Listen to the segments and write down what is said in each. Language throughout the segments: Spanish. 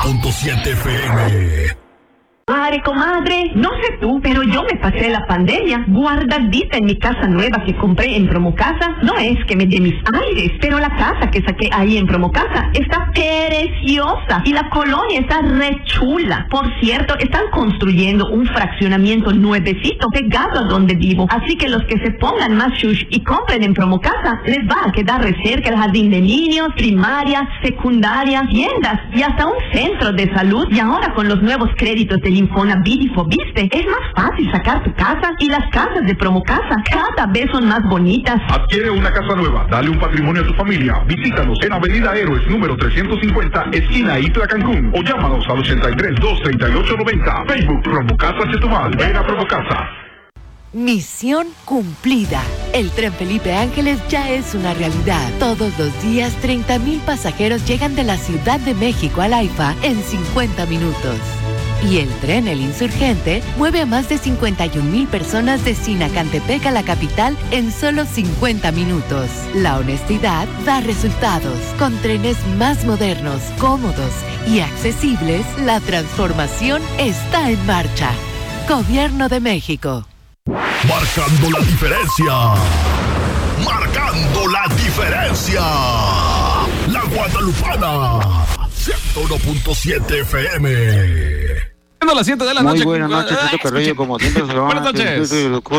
100.7 FM. Madre, comadre, no sé tú, pero yo me pasé la pandemia guardadita en mi casa nueva que compré en Promocasa. No es que me dé mis aires, pero la casa que saqué ahí en Promocasa está preciosa y la colonia está re chula. Por cierto, están construyendo un fraccionamiento nuevecito pegado a donde vivo. Así que los que se pongan más shush y compren en Promocasa, les va a quedar re cerca el jardín de niños, primaria, secundaria, tiendas y hasta un centro de salud. Y ahora con los nuevos créditos del Infonavit y Fobiste, es más fácil sacar tu casa, y las casas de Promocasa cada vez son más bonitas. Adquiere una casa nueva, dale un patrimonio a tu familia. Visítanos en Avenida Héroes número 350, esquina Isla Cancún, o llámanos al 83-238-90. Facebook Promocasa Chetumal. Ven a Promocasa. Misión cumplida. El Tren Felipe Ángeles ya es una realidad. Todos los días 30,000 pasajeros llegan de la Ciudad de México al AIFA en 50 minutos. Y el tren El Insurgente mueve a más de 51,000 personas de Sinacantepec a la capital en solo 50 minutos. La honestidad da resultados. Con trenes más modernos, cómodos y accesibles, la transformación está en marcha. Gobierno de México. Marcando la diferencia. Marcando la diferencia. La Guadalupana. 101.7 FM. A las 7 de la noche. Muy buenas noches, Chucho Carrillo, como siempre. Buenas noches.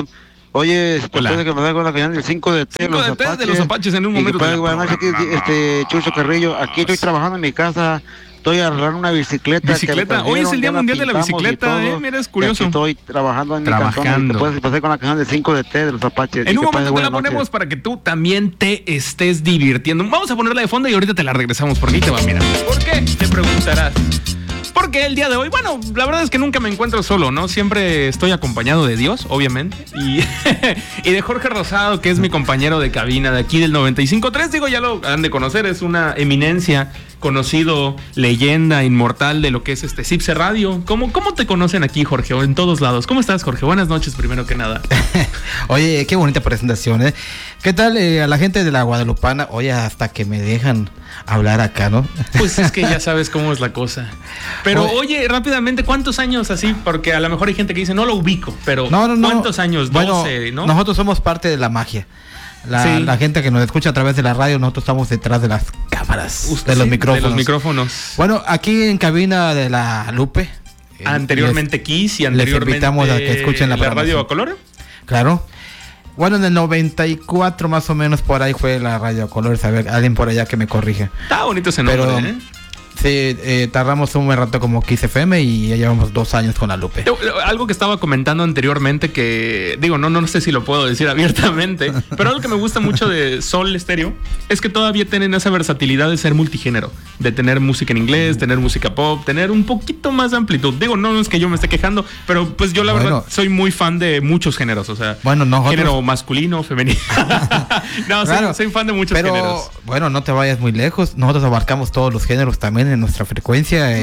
Oye, puede que me da con la cañón del 5 de T de los Apaches en un momento. Buenas noches, Chucho Carrillo. Aquí estoy trabajando en mi casa. Estoy arreglando una bicicleta. Hoy es el Día Mundial de la Bicicleta, mira, es curioso. Estoy trabajando en mi canción. Te puedes pasar con la canción de 5 de T de los Apaches. En un momento te la ponemos para que tú también te estés divirtiendo. Vamos a ponerla de fondo y ahorita te la regresamos porque ahí te va, mira. ¿Por qué? Te preguntarás. Porque el día de hoy, bueno, la verdad es que nunca me encuentro solo, ¿no? Siempre estoy acompañado de Dios, obviamente, y de Jorge Rosado, que es mi compañero de cabina de aquí del 95.3. Digo, ya lo han de conocer, es una eminencia, conocido, leyenda inmortal de lo que es Cipse Radio. ¿Cómo te conocen aquí, Jorge? O en todos lados. ¿Cómo estás, Jorge? Buenas noches, primero que nada. Oye, qué bonita presentación, ¿eh? ¿Qué tal a la gente de la Guadalupana? Oye, hasta que me dejan hablar acá, ¿no? Pues es que ya sabes cómo es la cosa. Pero oye, rápidamente, ¿cuántos años así? Porque a lo mejor hay gente que dice, no lo ubico, pero no. ¿cuántos años? 12, ¿no? Nosotros somos parte de la magia. La gente que nos escucha a través de la radio, nosotros estamos detrás de las cámaras, de los micrófonos. Bueno, aquí en cabina de la Lupe. Anteriormente Kiss y anteriormente les invitamos a que escuchen la radio a color. Claro. Bueno, en el 94 más o menos por ahí fue la radio a colores. A ver, alguien por allá que me corrige. Está bonito ese nombre, pero, sí, tardamos un buen rato como Kiss FM y ya llevamos 2 años con la Lupe. Algo que estaba comentando anteriormente que, digo, no sé si lo puedo decir abiertamente, pero algo que me gusta mucho de Sol Estéreo es que todavía tienen esa versatilidad de ser multigénero, de tener música en inglés, tener música pop, tener un poquito más de amplitud. Digo, no es que yo me esté quejando, pero pues yo la verdad soy muy fan de muchos géneros, o sea, género masculino, femenino. No, claro, soy fan de muchos géneros. Bueno, no te vayas muy lejos, nosotros abarcamos todos los géneros también en nuestra frecuencia,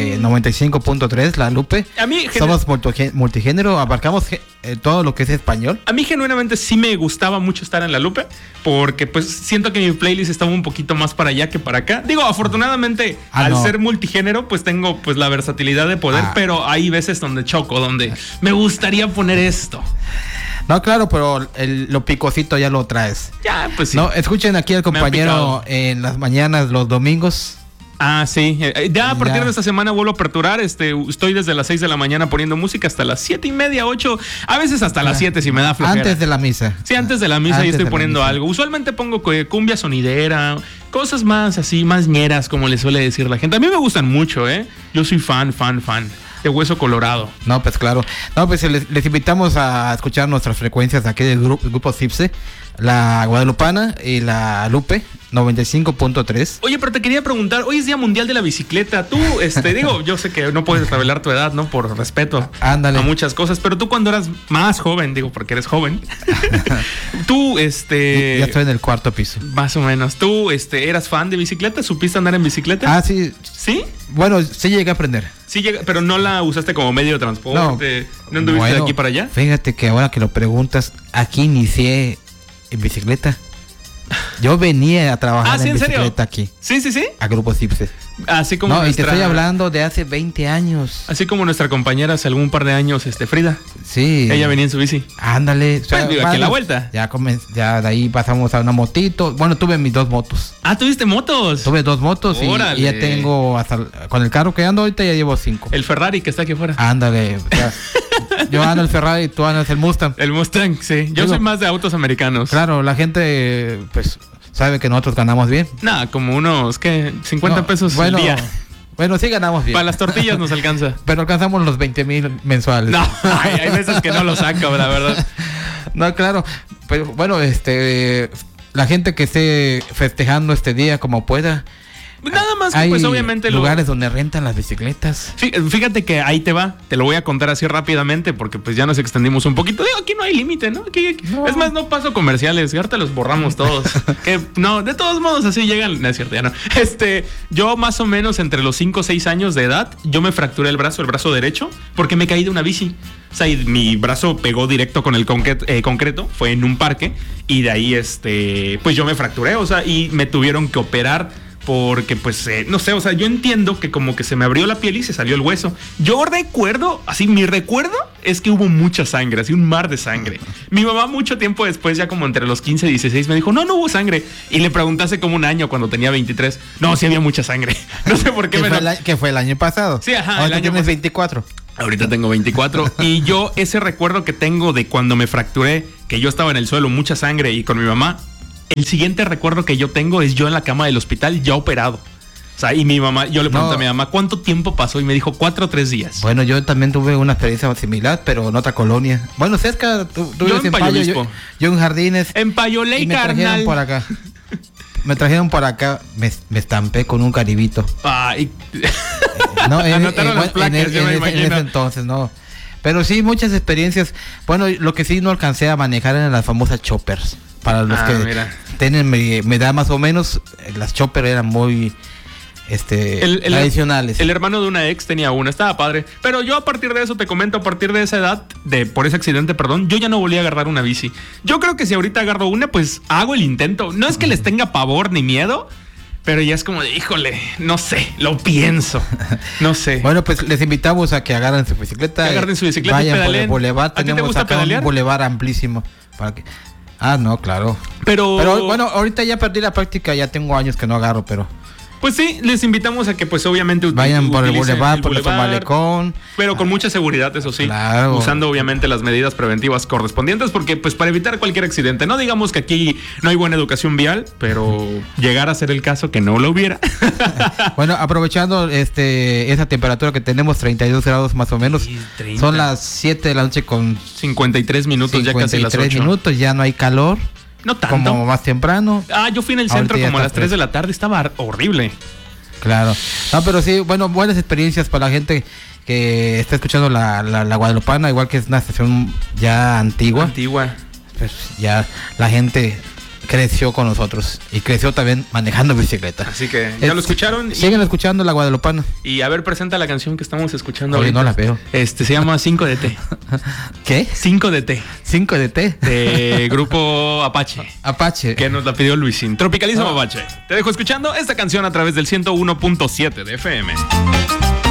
95.3, la Lupe. A mí somos multigénero, abarcamos todo lo que es español. A mí genuinamente sí me gustaba mucho estar en la Lupe, porque pues siento que mi playlist estaba un poquito más para allá que para acá. Digo, afortunadamente, al ser multigénero, pues tengo pues la versatilidad de poder, pero hay veces donde choco, donde me gustaría poner esto. No, claro, pero lo picosito ya lo traes. Ya, pues sí. No, escuchen aquí al compañero en las mañanas, los domingos. Ah, sí. Ya a partir de esta semana vuelvo a aperturar. Estoy desde las 6 de la mañana poniendo música hasta las 7:30, 8. A veces hasta las 7 si me da flojera. Antes de la misa. Sí, antes de la misa y estoy poniendo algo. Usualmente pongo cumbia sonidera, cosas más así, más ñeras, como le suele decir la gente. A mí me gustan mucho, ¿eh? Yo soy fan de Hueso Colorado. No, pues claro. No, pues les invitamos a escuchar nuestras frecuencias aquí del grupo Cipse, la Guadalupana y la Lupe 95.3. Oye, pero te quería preguntar, hoy es Día Mundial de la Bicicleta. Tú, digo, yo sé que no puedes revelar tu edad, ¿no? Por respeto a muchas cosas, pero tú cuando eras más joven, digo, porque eres joven, tú, Ya estoy en el 4º piso. Más o menos. ¿Tú, eras fan de bicicleta? ¿Supiste andar en bicicleta? Ah, sí. ¿Sí? Bueno, sí llegué a aprender. Sí llega, pero no la usaste como medio de transporte. ¿No anduviste de aquí para allá? Fíjate que ahora que lo preguntas, aquí inicié en bicicleta. Yo venía a trabajar en bicicleta aquí. Sí. A Grupo Cipse. Así como no, y te estoy hablando de hace 20 años. Así como nuestra compañera hace algún par de años, Frida. Sí. Ella venía en su bici. Ándale. O sea, aquí a la vuelta. Ya de ahí pasamos a una motito. Bueno, tuve mis 2 motos. Ah, ¿tuviste motos? Tuve 2 motos y ya tengo con el carro que ando ahorita ya llevo 5. El Ferrari que está aquí afuera. Ándale. O sea, yo ando el Ferrari y tú andas el Mustang. El Mustang, sí. Yo soy más de autos americanos. Claro, la gente pues sabe que nosotros ganamos bien. Nada, como unos, ¿qué? 50 pesos al día. Bueno, sí ganamos bien. Para las tortillas nos alcanza. Pero alcanzamos los 20,000 mensuales. No, hay veces que no lo saco, la verdad. No, claro. Pero bueno, la gente que esté festejando este día como pueda. Nada más que hay pues obviamente lugares donde rentan las bicicletas. Fíjate que ahí te va, te lo voy a contar así rápidamente porque pues ya nos extendimos un poquito. Digo, aquí no hay límite, ¿no? Aquí. No. Es más, no paso comerciales, y ahorita los borramos todos. Que no, de todos modos así llegan, no es cierto, ya no. Yo más o menos entre los 5 o 6 años de edad, yo me fracturé el brazo derecho, porque me caí de una bici. O sea, y mi brazo pegó directo con el concreto, fue en un parque, y de ahí pues yo me fracturé, o sea, y me tuvieron que operar. Porque pues, no sé, o sea, yo entiendo que como que se me abrió la piel y se salió el hueso. Yo recuerdo, así, mi recuerdo es que hubo mucha sangre, así un mar de sangre. Mi mamá mucho tiempo después, ya como entre los 15 y 16, me dijo, no hubo sangre. Y le pregunté hace como un año, cuando tenía 23, no, sí había mucha sangre. No sé por qué. ¿Que fue el año pasado? Sí, ajá. Ahora tienes 24. Ahorita tengo 24 y yo ese recuerdo que tengo de cuando me fracturé, que yo estaba en el suelo, mucha sangre y con mi mamá, el siguiente recuerdo que yo tengo es yo en la cama del hospital ya operado. O sea, y mi mamá, yo le pregunté a mi mamá, ¿cuánto tiempo pasó? Y me dijo 4 o 3 días. Bueno, yo también tuve una experiencia similar, pero en otra colonia. Bueno, cerca, tú yo en Payo, yo en Jardines. En Payoley, carnal. Me trajeron por acá. Me trajeron por acá, me estampé con un caribito. No, anotaron las placas, yo me imagino. En ese entonces, no. Pero sí, muchas experiencias. Bueno, lo que sí no alcancé a manejar eran las famosas choppers. Para los que tienen mi edad más o menos, las choppers eran muy tradicionales. El hermano de una ex tenía una, estaba padre. Pero yo a partir de eso te comento, a partir de esa edad, por ese accidente, perdón, yo ya no volví a agarrar una bici. Yo creo que si ahorita agarro una, pues hago el intento. No es que les tenga pavor ni miedo, pero ya es como de, híjole, no sé, lo pienso. No sé. Bueno, pues les invitamos a que agarren su bicicleta. Que agarren su bicicleta vayan y pedaleen. Por el boulevard. ¿A ti te gusta pedalear? Un boulevard amplísimo para que... no, claro. Pero bueno, ahorita ya perdí la práctica, ya tengo años que no agarro, pero... Pues sí, les invitamos a que pues obviamente vayan por el boulevard, por el malecón. Pero con mucha seguridad, eso sí. Claro. Usando obviamente las medidas preventivas correspondientes, porque pues para evitar cualquier accidente. No digamos que aquí no hay buena educación vial, pero llegar a ser el caso que no lo hubiera. Bueno, aprovechando esa temperatura que tenemos, 32 grados más o menos. Sí, son las 7 de la noche con 53 minutos, ya casi las 8. 53 minutos, ya no hay calor. No tanto. Como más temprano. Yo fui en el centro como a las 3 de la tarde, estaba horrible. Claro. No, pero sí, bueno, buenas experiencias para la gente que está escuchando la Guadalupana, igual que es una estación ya antigua. Pues ya la gente creció con nosotros y creció también manejando bicicleta. Así que ya lo escucharon. Siguen escuchando la Guadalupana. Y a ver, presenta la canción que estamos escuchando. Oye, no la veo. Se llama 5 de T. ¿Qué? 5 de T. 5 de T. De grupo Apache. Apache. Que nos la pidió Luisín. Tropicalismo Apache. Te dejo escuchando esta canción a través del 101.7 de FM.